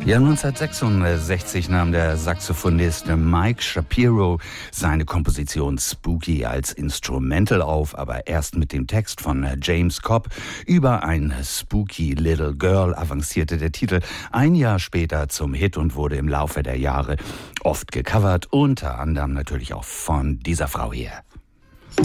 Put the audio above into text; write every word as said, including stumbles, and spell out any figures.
Ja, neunzehnhundertsechsundsechzig nahm der Saxophonist Mike Shapiro seine Komposition Spooky als Instrumental auf, aber erst mit dem Text von James Cobb. Über ein Spooky Little Girl avancierte der Titel ein Jahr später zum Hit und wurde im Laufe der Jahre oft gecovert, unter anderem natürlich auch von dieser Frau hier.